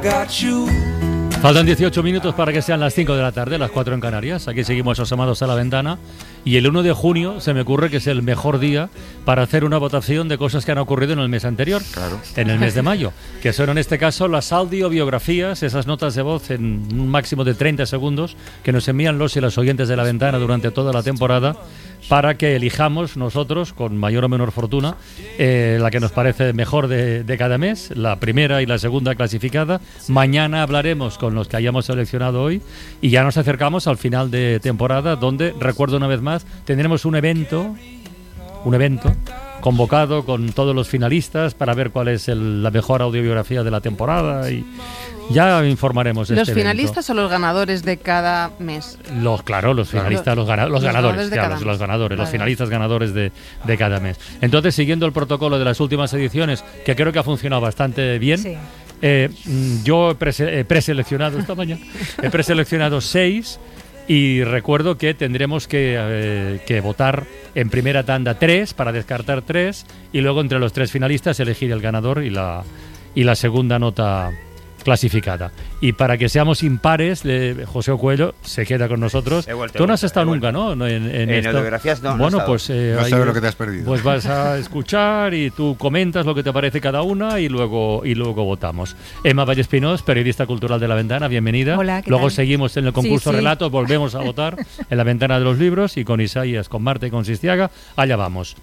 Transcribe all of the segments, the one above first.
Faltan 18 minutos para que sean las 5 de la tarde, las 4 en Canarias. Aquí seguimos asomados a la ventana. Y el 1 de junio se me ocurre que es el mejor día para hacer una votación de cosas que han ocurrido en el mes anterior, claro, en el mes de mayo, que son en este caso las audiobiografías, esas notas de voz en un máximo de 30 segundos que nos envían los y las oyentes de la ventana durante toda la temporada, para que elijamos nosotros, con mayor o menor fortuna, la que nos parece mejor de cada mes, la primera y la segunda clasificada. Mañana hablaremos con los que hayamos seleccionado hoy y ya nos acercamos al final de temporada, donde, recuerdo una vez más, tendremos un evento convocado con todos los finalistas para ver cuál es la mejor audiobiografía de la temporada, y ya informaremos de ¿Los este finalistas evento. O los ganadores de cada mes? Los finalistas, los ganadores, Vale. los finalistas ganadores de cada mes. Entonces, siguiendo el protocolo de las últimas ediciones, que creo que ha funcionado bastante bien, sí. Yo he preseleccionado esta mañana, he preseleccionado 6. Y recuerdo que tendremos que votar en primera tanda 3 para descartar 3 y luego entre los 3 finalistas elegir el ganador y la segunda nota clasificada. Y para que seamos impares, José Cuello se queda con nosotros. Tú no has estado nunca, ¿no? En audiografías no. Bueno, no pues no sabes lo que te has perdido. Pues vas a escuchar y tú comentas lo que te parece cada una y luego votamos. Emma Vallespinós, periodista cultural de La Ventana, bienvenida. Hola, ¿qué luego tal? seguimos en el concurso Relatos, volvemos a votar en La Ventana de los Libros, y con Isaías, con Marta y con Sistiaga, allá vamos.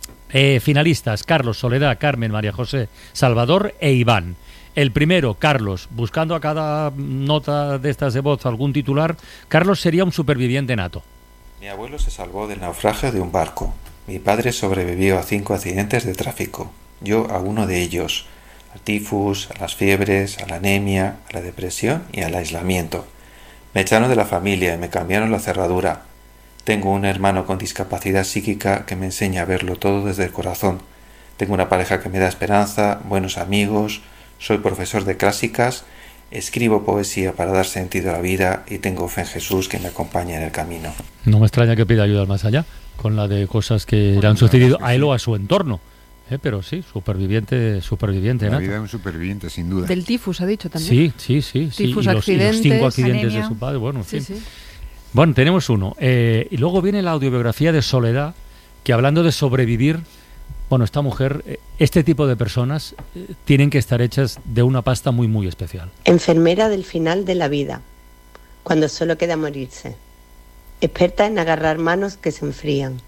Finalistas: Carlos, Soledad, Carmen, María José, Salvador e Iván. El primero, Carlos, buscando a cada nota de estas de voz algún titular. Carlos sería un superviviente nato. Mi abuelo se salvó del naufragio de un barco. Mi padre sobrevivió a 5 accidentes de tráfico. Yo a uno de ellos. Al tifus, a las fiebres, a la anemia, a la depresión y al aislamiento. Me echaron de la familia y me cambiaron la cerradura. Tengo un hermano con discapacidad psíquica que me enseña a verlo todo desde el corazón. Tengo una pareja que me da esperanza, buenos amigos. Soy profesor de clásicas, escribo poesía para dar sentido a la vida y tengo fe en Jesús que me acompaña en el camino. No me extraña que pida ayuda al más allá, con la de cosas que le han sucedido a él o a su entorno. Pero sí, superviviente, la vida de un superviviente, sin duda. Del tifus, ha dicho también. Sí. Tifus, y los 5 accidentes anemia. de su padre, bueno, en fin. Sí. Bueno, tenemos uno. Y luego viene la audiobiografía de Soledad, que hablando de sobrevivir, bueno, esta mujer, este tipo de personas tienen que estar hechas de una pasta muy, muy especial. Enfermera del final de la vida, cuando solo queda morirse. Experta en agarrar manos que se enfrían.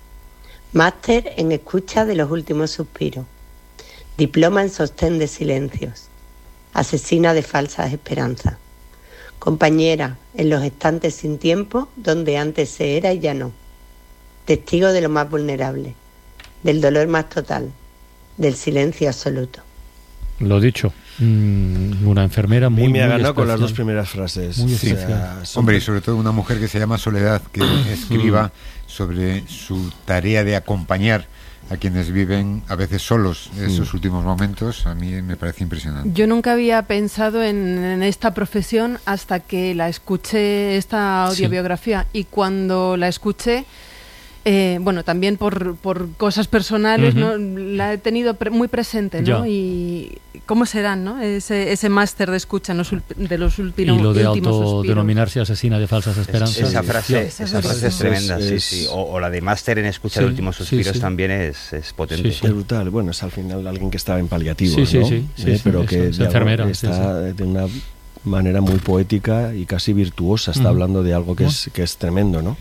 Máster en escucha de los últimos suspiros. Diploma en sostén de silencios. Asesina de falsas esperanzas. Compañera en los estantes sin tiempo, donde antes se era y ya no. Testigo de lo más vulnerable. Del dolor más total, del silencio absoluto. Lo dicho, una enfermera muy, me ha muy ganado especial. con las 2 primeras frases. Muy Sí. Hombre, y sobre todo una mujer que se llama Soledad, que escriba sobre su tarea de acompañar a quienes viven a veces solos esos últimos momentos, a mí me parece impresionante. Yo nunca había pensado en esta profesión hasta que la escuché, esta audiobiografía, y cuando la escuché, bueno, también por cosas personales, ¿no? La he tenido muy presente, ¿no? Y cómo serán, ¿no? Ese máster de escucha de los últimos suspiros. Y lo de autodenominarse asesina de falsas esperanzas. Esa frase es tremenda, sí. O la de máster en escucha de últimos suspiros también es potente. Es brutal. Bueno, es al final alguien que estaba en paliativos, Sí, ¿no? Pero que es enfermera, está de una manera muy poética y casi virtuosa. Está hablando de algo que es tremendo, ¿no?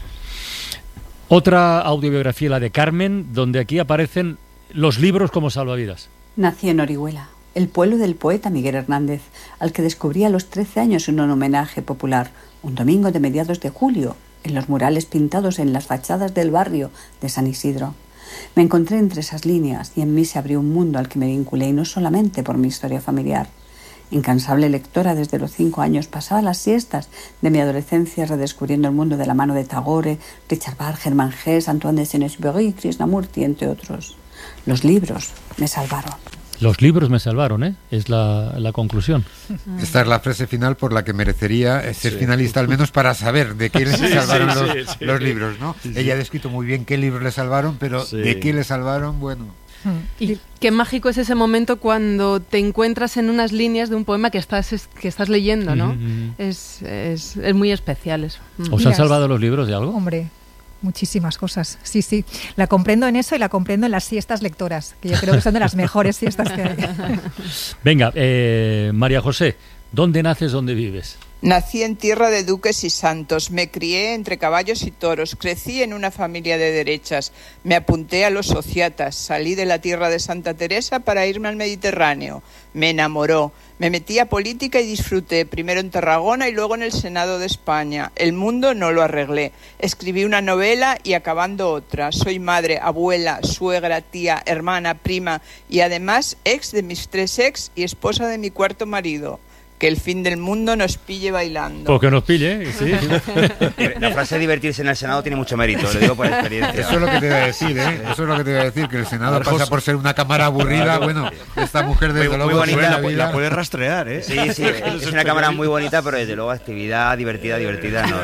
Otra audiobiografía, la de Carmen, donde aquí aparecen los libros como salvavidas. Nací en Orihuela, el pueblo del poeta Miguel Hernández, al que descubrí a los 13 años en un homenaje popular, un domingo de mediados de julio, en los murales pintados en las fachadas del barrio de San Isidro. Me encontré entre esas líneas y en mí se abrió un mundo al que me vinculé, y no solamente por mi historia familiar. Incansable lectora desde los 5 años, pasaba las siestas de mi adolescencia redescubriendo el mundo de la mano de Tagore, Richard Bach, Germán Hesse, Antoine de Saint-Exupéry, Krishnamurti, entre otros. Los libros me salvaron. Los libros me salvaron, es la conclusión. Esta es la frase final por la que merecería ser finalista, al menos para saber de qué le salvaron los libros, ¿no? Ella ha descrito muy bien qué libros le salvaron, pero de qué le salvaron, bueno. Y qué mágico es ese momento cuando te encuentras en unas líneas de un poema que estás leyendo, ¿no? Es muy especial eso. ¿Os han salvado los libros de algo? Hombre, muchísimas cosas. Sí. La comprendo en eso y la comprendo en las siestas lectoras, que yo creo que son de las mejores siestas que hay. Venga, María José, ¿dónde naces, dónde vives? Nací en tierra de duques y santos, me crié entre caballos y toros, crecí en una familia de derechas, me apunté a los sociatas, salí de la tierra de Santa Teresa para irme al Mediterráneo, me enamoró, me metí a política y disfruté, primero en Tarragona y luego en el Senado de España. El mundo no lo arreglé, escribí una novela y acabando otra, soy madre, abuela, suegra, tía, hermana, prima y además ex de mis 3 ex y esposa de mi 4º marido. Que el fin del mundo nos pille bailando. Pues que nos pille, sí. La frase divertirse en el Senado tiene mucho mérito, lo digo por experiencia. Eso es lo que te iba a decir, Eso es lo que te iba a decir, que el Senado pasa por ser una cámara aburrida. Bueno, esta mujer desde luego muy bonita, la puedes rastrear, ¿eh? Sí, es una cámara muy bonita, pero desde luego actividad divertida no.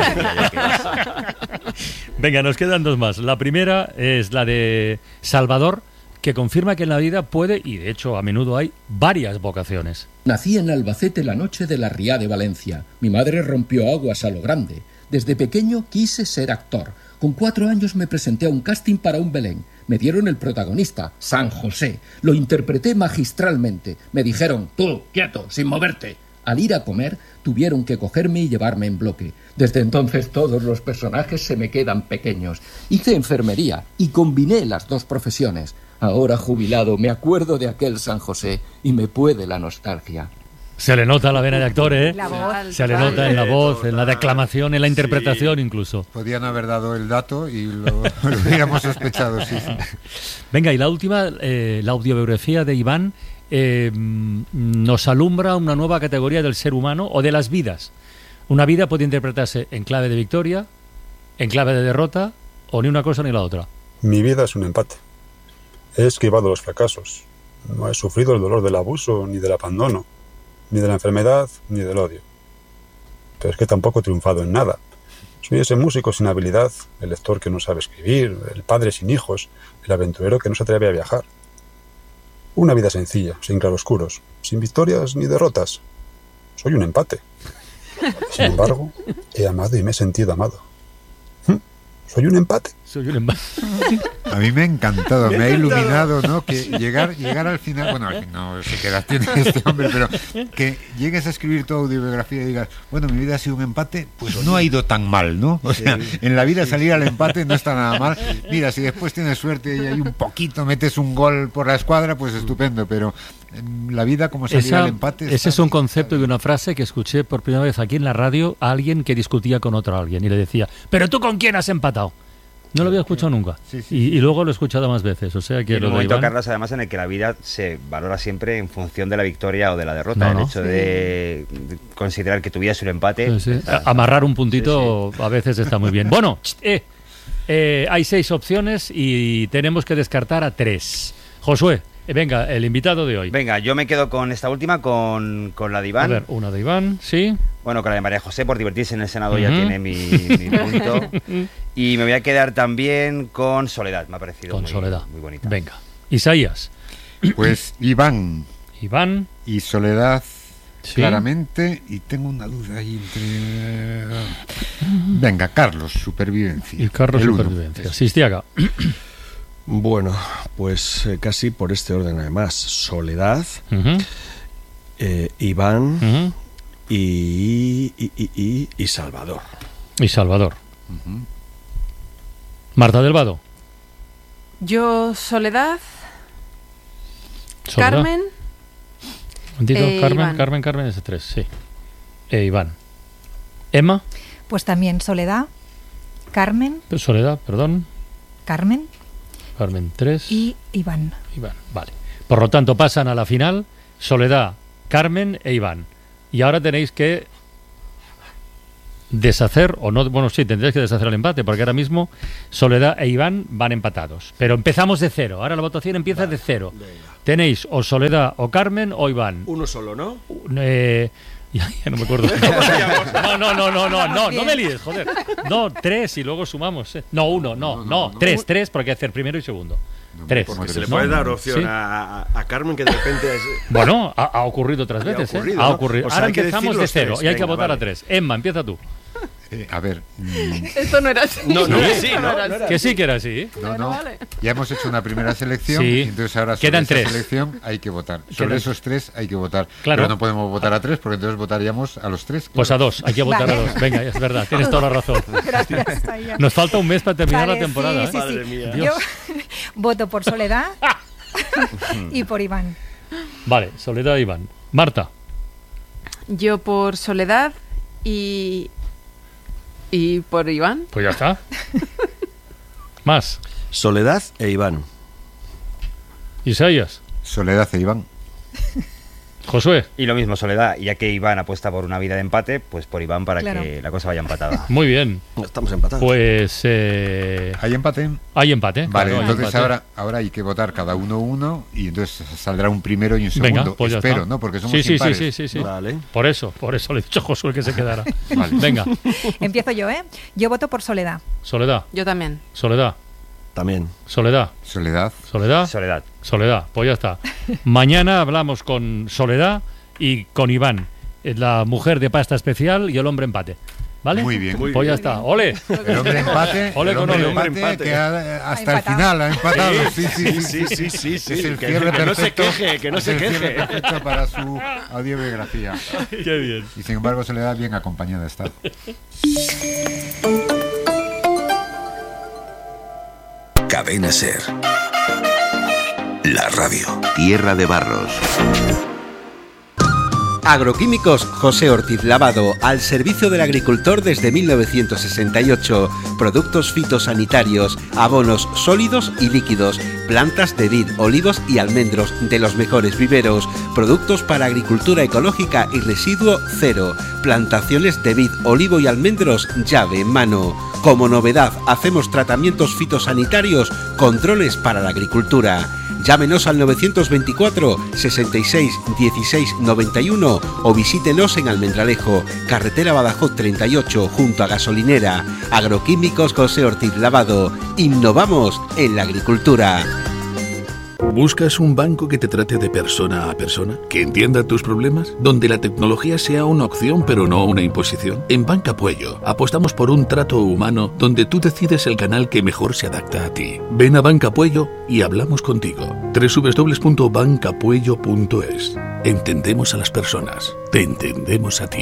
Venga, nos quedan 2 más. La primera es la de Salvador, que confirma que en la vida puede, y de hecho a menudo hay, varias vocaciones. Nací en Albacete la noche de la Ría de Valencia. Mi madre rompió aguas a lo grande. Desde pequeño quise ser actor. Con 4 años me presenté a un casting para un Belén. Me dieron el protagonista, San José. Lo interpreté magistralmente. Me dijeron, tú, quieto, sin moverte. Al ir a comer, tuvieron que cogerme y llevarme en bloque. Desde entonces todos los personajes se me quedan pequeños. Hice enfermería y combiné las 2 profesiones. Ahora jubilado me acuerdo de aquel San José y me puede la nostalgia. Se le nota la vena de actor, ¿eh? La voz. Se le nota en la voz, en la declamación, en la interpretación incluso. Podían haber dado el dato y lo hubiéramos sospechado, sí. Venga, y la última, la audiobiografía de Iván nos alumbra una nueva categoría del ser humano o de las vidas. Una vida puede interpretarse en clave de victoria, en clave de derrota o ni una cosa ni la otra. Mi vida es un empate. He esquivado los fracasos. No he sufrido el dolor del abuso, ni del abandono, ni de la enfermedad, ni del odio. Pero es que tampoco he triunfado en nada. Soy ese músico sin habilidad, el lector que no sabe escribir, el padre sin hijos, el aventurero que no se atreve a viajar. Una vida sencilla, sin claroscuros, sin victorias ni derrotas. Soy un empate. Sin embargo, he amado y me he sentido amado. Soy un empate. A mí me ha encantado, me ha iluminado, ¿no? Que llegar al final, bueno, al final no sé qué edad tiene este hombre, pero que llegues a escribir tu autobiografía y digas, bueno, mi vida ha sido un empate, pues no ha ido tan mal, ¿no? O sea, en la vida salir al empate no está nada mal. Mira, si después tienes suerte y hay un poquito, metes un gol por la escuadra, pues estupendo, pero en la vida como salir al empate... Ese es un concepto y una frase que escuché por primera vez aquí en la radio a alguien que discutía con otro alguien y le decía, ¿pero tú con quién has empatado? No lo había escuchado nunca. Sí. Y luego lo he escuchado más veces. O sea que en un momento, Carlos, además, en el que la vida se valora siempre en función de la victoria o de la derrota. El hecho de considerar que tu vida es un empate. Amarrar un puntito a veces está muy bien. Bueno, hay 6 opciones y tenemos que descartar a 3. Josué, venga, el invitado de hoy. Venga, yo me quedo con esta última, con la de Iván. A ver, una de Iván, sí. Bueno, con la de María José, por divertirse en el Senado ya tiene mi punto. Y me voy a quedar también con Soledad, me ha parecido muy bonita. Venga, Isaías. Pues Iván y Soledad, claramente, y tengo una duda ahí entre... Venga, Carlos, Supervivencia. Y Carlos, Supervivencia. Sistiaga. Bueno, pues casi por este orden además. Soledad, Iván y Salvador. Y Salvador. Marta del Vado. Yo, Soledad. Carmen. Carmen es 3, sí. Iván. Emma. Pues también Soledad, Carmen. Soledad, perdón. Carmen 3. Y Iván, vale. Por lo tanto, pasan a la final Soledad, Carmen e Iván. Y ahora tenéis que deshacer, o no, bueno, sí, tendréis que deshacer el empate, porque ahora mismo Soledad e Iván van empatados. Pero empezamos de 0. Ahora la votación empieza de 0. Tenéis o Soledad o Carmen o Iván. Uno solo, ¿no? Ya no me acuerdo. No me líes, joder. No, 3 y luego sumamos. No, 1, no. 3, porque hay que hacer primero y segundo. 3. Porque se le puede dar opción a Carmen, que de repente... Bueno, ha ocurrido otras veces. Ha ocurrido. O sea, ahora empezamos de 0 y hay que votar a 3. Emma, empieza tú. A ver. Esto no era así. No es así, ¿no? Que sí que era así. No. Vale. Ya hemos hecho una primera selección. Sí. Entonces ahora sobre Quedan esa 3. selección hay que votar. Sobre esos 3 hay que votar. Claro. Pero no podemos votar a 3 porque entonces votaríamos a los 3. Pues a 2. Hay que votar a 2. Venga, es verdad. Tienes toda la razón. Gracias. Nos falta un mes para terminar Vale, la temporada. Sí. Madre mía. Yo voto por Soledad y por Iván. Vale, Soledad e Iván. Marta. Yo por Soledad y por Iván. Pues ya está. Más. Soledad e Iván. Isaías. Soledad e Iván. Josué. Y lo mismo, Soledad, ya que Iván apuesta por una vida de empate, pues por Iván para que la cosa vaya empatada. Muy bien. Estamos empatados. Pues... ¿Hay empate? Hay empate. Vale, claro, entonces empate. ahora hay que votar cada uno y entonces saldrá un primero y un segundo. Venga, pues espero, está. ¿no? Porque somos impares. Sí. Vale. Por eso le he dicho a Josué que se quedara. Vale. Venga. Empiezo yo, ¿eh? Yo voto por Soledad. Soledad. Yo también. Soledad. También. Soledad. Soledad. Soledad. Pues ya está. Mañana hablamos con Soledad y con Iván, la mujer de pasta especial y el hombre empate. ¿Vale? Muy bien. Pues ya está. ¡Ole! El hombre empate. Ole con ole. Empate que hasta el final ha empatado. Sí. Es el cierre perfecto. Que no se queje. Perfecto para su audiobiografía. Qué bien. Y sin embargo Soledad bien acompañada está. Cadena SER. La radio. Tierra de Barros. Agroquímicos José Ortiz Lavado, al servicio del agricultor desde 1968. Productos fitosanitarios, abonos sólidos y líquidos, plantas de vid, olivos y almendros de los mejores viveros, productos para agricultura ecológica y residuo cero, plantaciones de vid, olivo y almendros llave en mano. Como novedad, hacemos tratamientos fitosanitarios, controles para la agricultura. Llámenos al 924 66 16 91 o visítenos en Almendralejo, carretera Badajoz 38, junto a gasolinera. Agroquímicos José Ortiz Lavado. Innovamos en la agricultura. ¿Buscas un banco que te trate de persona a persona? ¿Que entienda tus problemas? ¿Donde la tecnología sea una opción pero no una imposición? En Banca Puello apostamos por un trato humano donde tú decides el canal que mejor se adapta a ti. Ven a Banca Puello y hablamos contigo. www.bancapuello.es. Entendemos a las personas. Te entendemos a ti.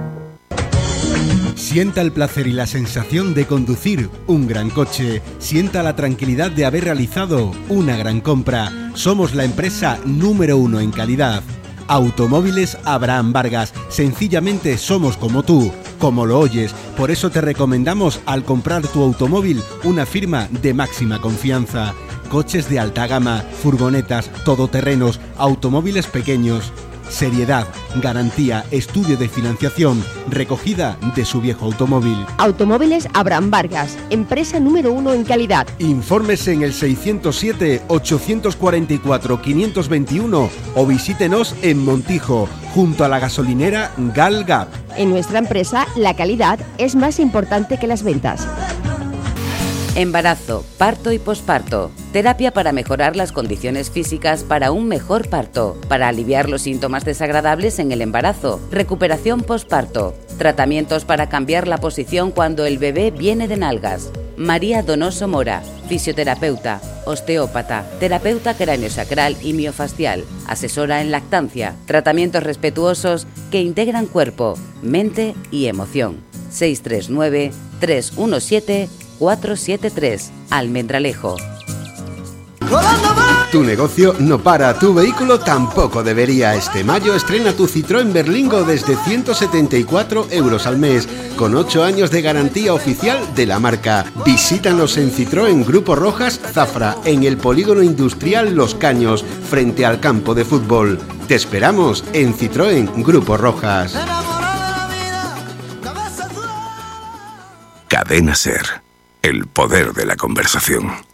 Sienta el placer y la sensación de conducir un gran coche. Sienta la tranquilidad de haber realizado una gran compra. Somos la empresa número 1 en calidad. Automóviles Abraham Vargas. Sencillamente somos como tú, como lo oyes. Por eso te recomendamos al comprar tu automóvil una firma de máxima confianza. Coches de alta gama, furgonetas, todoterrenos, automóviles pequeños. Seriedad, garantía, estudio de financiación, recogida de su viejo automóvil. Automóviles Abraham Vargas, empresa número 1 en calidad. Infórmese en el 607-844-521 o visítenos en Montijo, junto a la gasolinera Gal Gap. En nuestra empresa, la calidad es más importante que las ventas. Embarazo, parto y posparto. Terapia para mejorar las condiciones físicas para un mejor parto. Para aliviar los síntomas desagradables en el embarazo. Recuperación posparto. Tratamientos para cambiar la posición cuando el bebé viene de nalgas. María Donoso Mora, fisioterapeuta, osteópata, terapeuta craneosacral y miofascial, asesora en lactancia. Tratamientos respetuosos que integran cuerpo, mente y emoción. 639 317 473, Almendralejo. Tu negocio no para, tu vehículo tampoco debería. Este mayo estrena tu Citroën Berlingo desde 174 € al mes, con 8 años de garantía oficial de la marca. Visítanos en Citroën Grupo Rojas Zafra, en el Polígono Industrial Los Caños, frente al campo de fútbol. Te esperamos en Citroën Grupo Rojas. Cadena SER. El poder de la conversación.